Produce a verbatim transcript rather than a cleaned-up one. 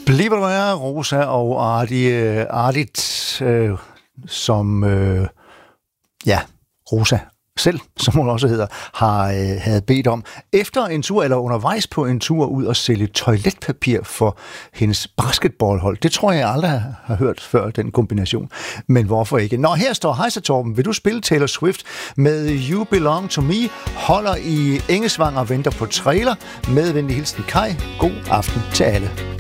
Bliver du er, Rosa og Ardit, Ardit øh, som, øh, ja, Rosa selv, som hun også hedder, har øh, havde bedt om, efter en tur, eller undervejs på en tur, ud og sælge toiletpapir for hendes basketballhold. Det tror jeg aldrig har hørt før, den kombination. Men hvorfor ikke? Nå, her står Hejser Torben. Vil du spille Taylor Swift med You Belong To Me? Holder i Engesvang og venter på trailer. Med venlig hilsen Kai. God aften til alle.